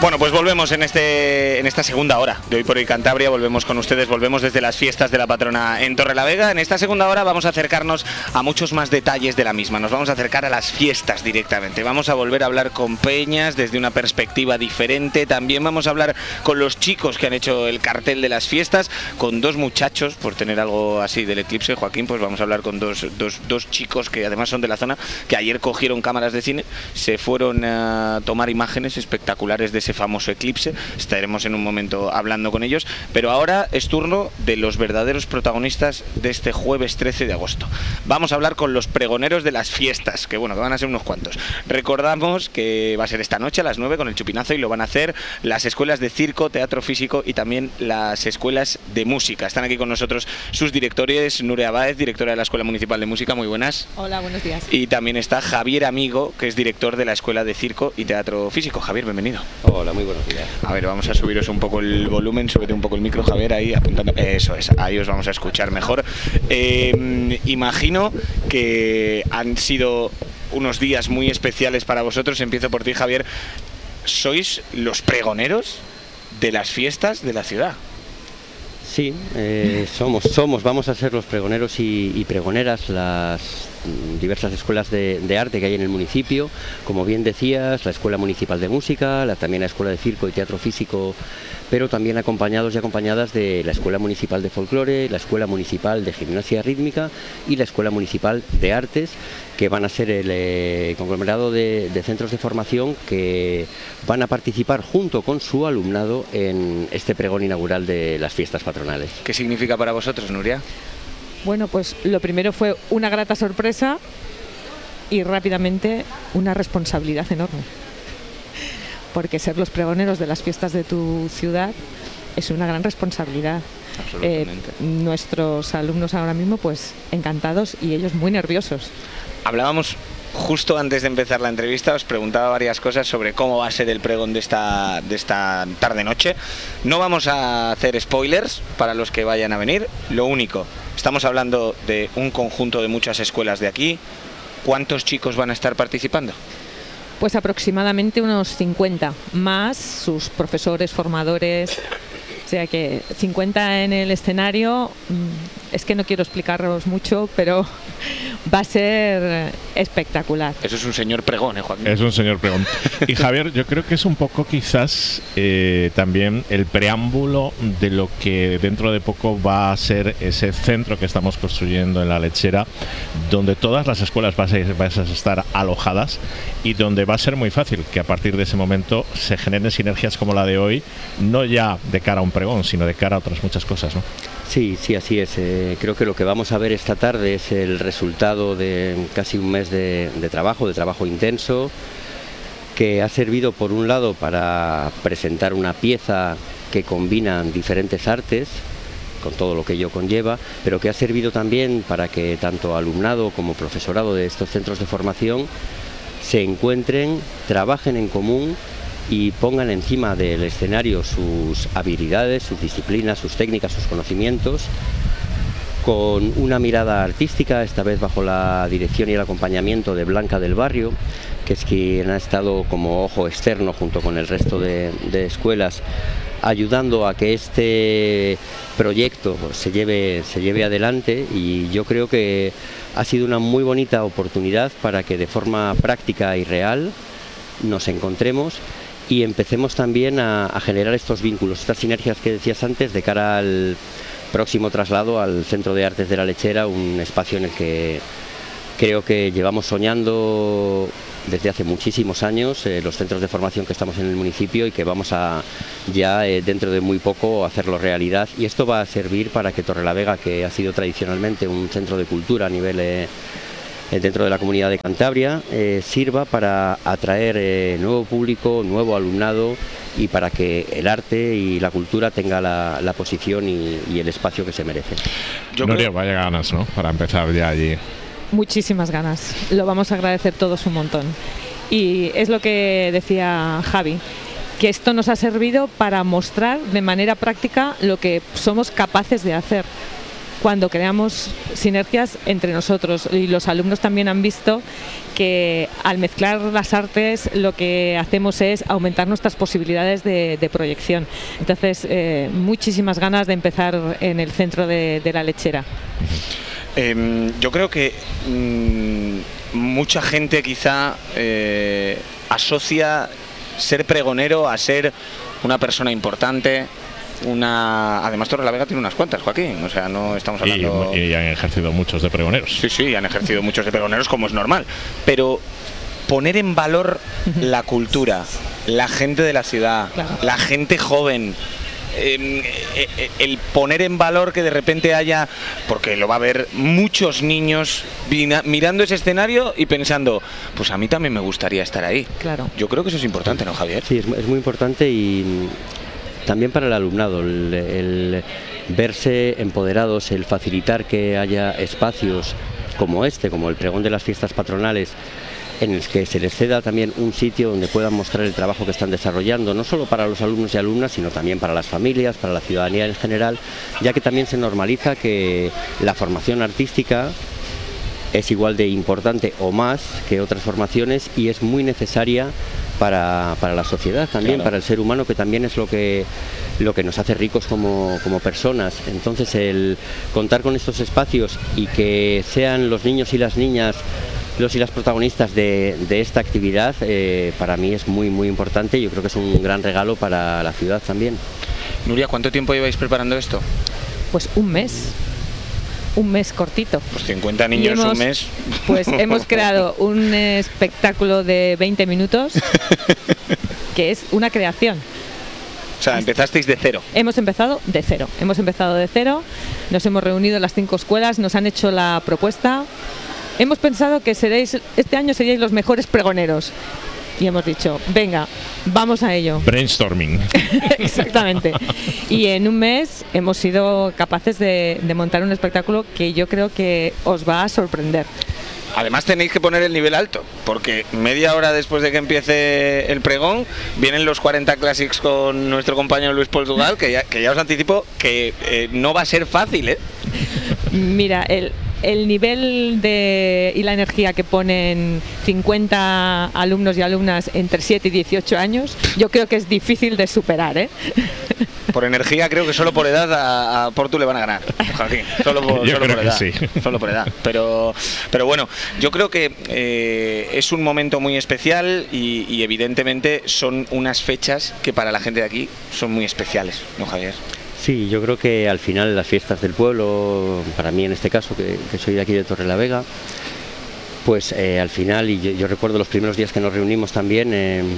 Bueno, pues volvemos en esta segunda hora de Hoy por Hoy Cantabria, volvemos con ustedes, volvemos desde las fiestas de la patrona en Torrelavega. En esta segunda hora vamos a acercarnos a muchos más detalles de la misma, nos vamos a acercar a las fiestas directamente, vamos a volver a hablar con peñas desde una perspectiva diferente, también vamos a hablar con los chicos que han hecho el cartel de las fiestas, con dos muchachos, por tener algo así del eclipse, Joaquín, pues vamos a hablar con dos chicos que además son de la zona, que ayer cogieron cámaras de cine, se fueron a tomar imágenes espectaculares de ese famoso eclipse. Estaremos en un momento hablando con ellos, pero ahora es turno de los verdaderos protagonistas de este jueves 13 de agosto. Vamos a hablar con los pregoneros de las fiestas, que bueno, que van a ser unos cuantos. Recordamos que va a ser esta noche a las 9 con el chupinazo y lo van a hacer las escuelas de circo, teatro físico y también las escuelas de música. Están aquí con nosotros sus directores, Nuria Báez, directora de la Escuela Municipal de Música, muy buenas. Hola, buenos días. Y también está Javier Amigo, que es director de la Escuela de Circo y Teatro Físico. Javier, bienvenido. Hola, muy buenos días. A ver, vamos a subiros un poco el volumen, súbete un poco el micro, Javier, ahí apuntando. Eso es, ahí os vamos a escuchar mejor. Imagino que han sido unos días muy especiales para vosotros. Empiezo por ti, Javier. ¿Sois los pregoneros de las fiestas de la ciudad? Sí, vamos a ser los pregoneros y pregoneras, las diversas escuelas de arte que hay en el municipio, como bien decías, la Escuela Municipal de Música, también la Escuela de Circo y Teatro Físico, pero también acompañados y acompañadas de la Escuela Municipal de Folclore, la Escuela Municipal de Gimnasia Rítmica y la Escuela Municipal de Artes, que van a ser el conglomerado de centros de formación que van a participar junto con su alumnado en este pregón inaugural de las fiestas patronales. ¿Qué significa para vosotros, Nuria? Bueno, pues lo primero fue una grata sorpresa y rápidamente una responsabilidad enorme. Porque ser los pregoneros de las fiestas de tu ciudad es una gran responsabilidad. Absolutamente. Nuestros alumnos ahora mismo pues encantados y ellos muy nerviosos. Hablábamos justo antes de empezar la entrevista, os preguntaba varias cosas sobre cómo va a ser el pregón de esta tarde-noche. No vamos a hacer spoilers para los que vayan a venir, lo único, estamos hablando de un conjunto de muchas escuelas de aquí. ¿Cuántos chicos van a estar participando? Pues aproximadamente unos 50, más sus profesores, formadores, o sea que 50 en el escenario. Es que no quiero explicaros mucho, pero va a ser espectacular. Eso es un señor pregón, Joaquín. Es un señor pregón. Y Javier, yo creo que es un poco quizás también el preámbulo de lo que dentro de poco va a ser ese centro que estamos construyendo en La Lechera, donde todas las escuelas van a estar alojadas y donde va a ser muy fácil que a partir de ese momento se generen sinergias como la de hoy, no ya de cara a un pregón, sino de cara a otras muchas cosas, ¿no? Sí, así es. Creo que lo que vamos a ver esta tarde es el resultado de casi un mes de trabajo intenso, que ha servido por un lado para presentar una pieza que combina diferentes artes, con todo lo que ello conlleva, pero que ha servido también para que tanto alumnado como profesorado de estos centros de formación se encuentren, trabajen en común y pongan encima del escenario sus habilidades, sus disciplinas, sus técnicas, sus conocimientos, con una mirada artística, esta vez bajo la dirección y el acompañamiento de Blanca del Barrio, que es quien ha estado como ojo externo junto con el resto de escuelas, ayudando a que este proyecto se lleve adelante. Y yo creo que ha sido una muy bonita oportunidad para que de forma práctica y real nos encontremos y empecemos también a generar estos vínculos, estas sinergias que decías antes, de cara al próximo traslado al Centro de Artes de La Lechera, un espacio en el que creo que llevamos soñando desde hace muchísimos años, los centros de formación que estamos en el municipio, y que vamos a ya dentro de muy poco hacerlo realidad. Y esto va a servir para que Torrelavega, que ha sido tradicionalmente un centro de cultura a nivel dentro de la comunidad de Cantabria, sirva para atraer nuevo público, nuevo alumnado, y para que el arte y la cultura tenga la posición y el espacio que se merece. Nuria, vaya ganas, ¿no?, para empezar ya allí. Muchísimas ganas, lo vamos a agradecer todos un montón. Y es lo que decía Javi, que esto nos ha servido para mostrar de manera práctica lo que somos capaces de hacer. cuando creamos sinergias entre nosotros, y los alumnos también han visto que al mezclar las artes lo que hacemos es aumentar nuestras posibilidades de proyección. Entonces, muchísimas ganas de empezar en el centro de La Lechera. Yo creo que mucha gente quizá asocia ser pregonero a ser una persona importante. Además, Torrelavega tiene unas cuantas, Joaquín, o sea, no estamos hablando... Y han ejercido muchos de pregoneros. Sí, han ejercido muchos de pregoneros, como es normal, pero poner en valor la cultura, la gente de la ciudad, claro, la gente joven, el poner en valor que de repente haya, porque lo va a ver muchos niños mirando ese escenario y pensando, pues a mí también me gustaría estar ahí. Claro. Yo creo que eso es importante, ¿no, Javier? Sí, es muy importante, y también para el alumnado, el verse empoderados, el facilitar que haya espacios como este, como el pregón de las fiestas patronales, en el que se les ceda también un sitio donde puedan mostrar el trabajo que están desarrollando, no solo para los alumnos y alumnas, sino también para las familias, para la ciudadanía en general, ya que también se normaliza que la formación artística es igual de importante o más que otras formaciones, y es muy necesaria para la sociedad también, claro, para el ser humano, que también es lo que nos hace ricos como personas. Entonces, el contar con estos espacios y que sean los niños y las niñas los y las protagonistas de esta actividad, para mí es muy importante. Yo creo que es un gran regalo para la ciudad también. Nuria, ¿cuánto tiempo lleváis preparando esto? Pues un mes cortito. Pues 50 niños, un mes. Pues hemos creado un espectáculo de 20 minutos que es una creación. O sea, empezasteis de cero. Hemos empezado de cero. Nos hemos reunido en las 5 escuelas, nos han hecho la propuesta. Hemos pensado que este año seríais los mejores pregoneros. Y hemos dicho, venga, vamos a ello. Brainstorming. Exactamente. Y en un mes hemos sido capaces de montar un espectáculo que yo creo que os va a sorprender. Además, tenéis que poner el nivel alto, porque media hora después de que empiece el pregón vienen los 40 Classics con nuestro compañero Luis Portugal, que ya os anticipo que no va a ser fácil, ¿eh? Mira, el nivel y la energía que ponen 50 alumnos y alumnas entre 7 y 18 años, yo creo que es difícil de superar, ¿eh? Por energía, creo que solo por edad a Portu le van a ganar, Joaquín. Solo por edad. Sí. Solo por edad. Pero bueno, yo creo que es un momento muy especial y evidentemente son unas fechas que para la gente de aquí son muy especiales, ¿no, Javier? Sí, yo creo que al final las fiestas del pueblo, para mí en este caso, que soy de aquí de Torrelavega, pues al final, y yo recuerdo los primeros días que nos reunimos también,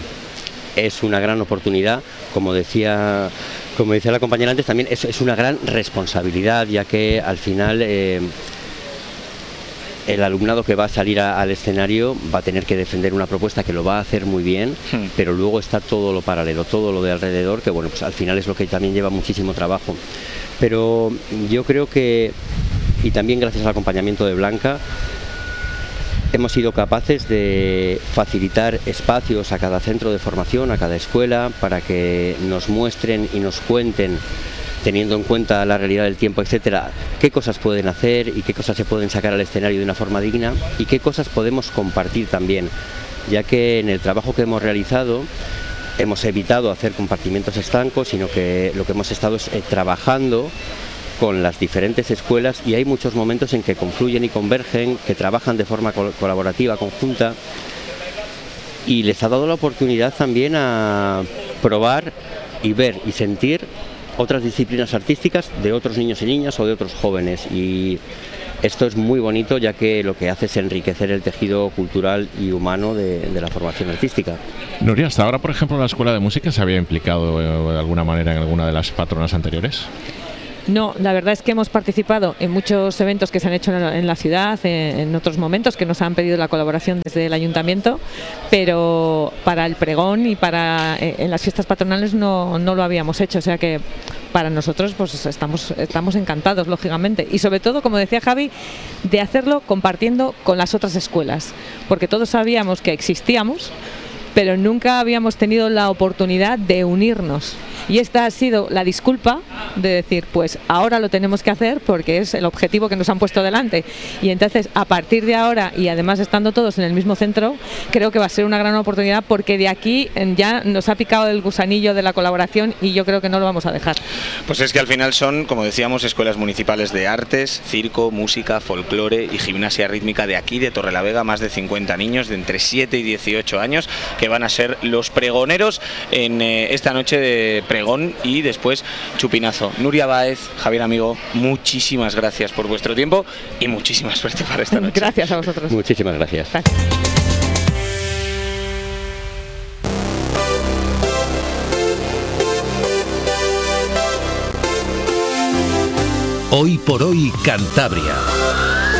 es una gran oportunidad, como decía la compañera antes, también es una gran responsabilidad, ya que al final el alumnado que va a salir al escenario va a tener que defender una propuesta que lo va a hacer muy bien, pero luego está todo lo paralelo, todo lo de alrededor, que bueno, pues al final es lo que también lleva muchísimo trabajo. Pero yo creo que, y también gracias al acompañamiento de Blanca, hemos sido capaces de facilitar espacios a cada centro de formación, a cada escuela, para que nos muestren y nos cuenten, teniendo en cuenta la realidad del tiempo, etcétera, qué cosas pueden hacer y qué cosas se pueden sacar al escenario de una forma digna y qué cosas podemos compartir también, ya que en el trabajo que hemos realizado hemos evitado hacer compartimentos estancos, sino que lo que hemos estado es trabajando con las diferentes escuelas, y hay muchos momentos en que confluyen y convergen, que trabajan de forma colaborativa, conjunta, y les ha dado la oportunidad también a probar y ver y sentir otras disciplinas artísticas de otros niños y niñas o de otros jóvenes, y esto es muy bonito, ya que lo que hace es enriquecer el tejido cultural y humano de la formación artística. Nuria, hasta ahora, por ejemplo, la Escuela de Música se había implicado de alguna manera en alguna de las patronas anteriores. No, la verdad es que hemos participado en muchos eventos que se han hecho en la ciudad, en otros momentos que nos han pedido la colaboración desde el ayuntamiento, pero para el pregón y en las fiestas patronales no lo habíamos hecho, o sea que para nosotros pues estamos encantados, lógicamente, y sobre todo, como decía Javi, de hacerlo compartiendo con las otras escuelas, porque todos sabíamos que existíamos, pero nunca habíamos tenido la oportunidad de unirnos. Y esta ha sido la disculpa de decir, pues ahora lo tenemos que hacer porque es el objetivo que nos han puesto delante. Y entonces, a partir de ahora, y además estando todos en el mismo centro, creo que va a ser una gran oportunidad, porque de aquí ya nos ha picado el gusanillo de la colaboración y yo creo que no lo vamos a dejar. Pues es que al final son, como decíamos, escuelas municipales de artes, circo, música, folclore y gimnasia rítmica de aquí, de Torrelavega, más de 50 niños de entre 7 y 18 años que van a ser los pregoneros en esta noche de pregón y después chupinazo. Nuria Báez, Javier amigo, muchísimas gracias por vuestro tiempo y muchísima suerte para esta noche. Gracias a vosotros. Muchísimas gracias. Gracias. Hoy por hoy Cantabria.